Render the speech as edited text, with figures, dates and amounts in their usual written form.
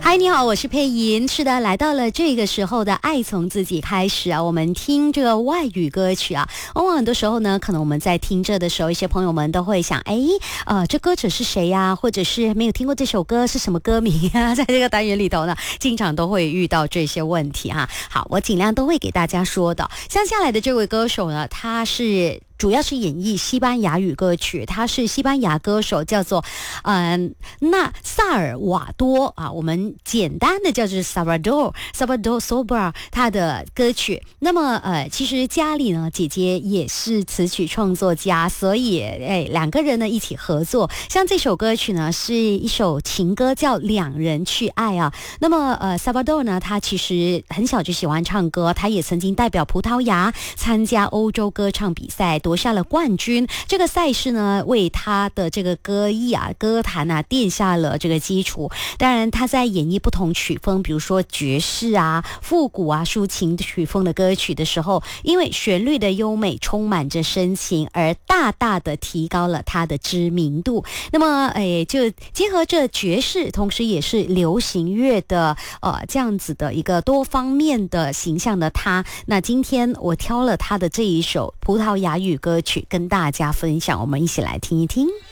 嗨，你好，我是佩莹。是的，来到了这个时候的爱从自己开始啊，我们听这个外语歌曲啊，往往很多时候呢，可能我们在听这的时候，一些朋友们都会想，这歌者是谁呀？或者是没有听过这首歌是什么歌名啊？在这个单元里头呢，经常都会遇到这些问题哈。好，我尽量都会给大家说的。像下来的这位歌手呢，他是主要是演绎西班牙语歌曲，他是西班牙歌手，叫做纳萨尔瓦多啊，我们简单的叫做 Salvador Sobral 他的歌曲。那么其实家里呢，姐姐也是词曲创作家，所以两个人呢一起合作。像这首歌曲呢是一首情歌，叫两人去爱啊。那么Salvador 呢，他其实很小就喜欢唱歌，他也曾经代表葡萄牙参加欧洲歌唱比赛，夺下了冠军。这个赛事呢，为他的这个歌艺啊、歌坛啊奠下了这个基础。当然，他在演绎不同曲风，比如说爵士啊、复古啊、抒情曲风的歌曲的时候，因为旋律的优美，充满着深情，而大大的提高了他的知名度。那么，就结合着爵士，同时也是流行乐的这样子的一个多方面的形象的他。那今天我挑了他的这一首葡萄牙语歌曲跟大家分享，我们一起来听一听。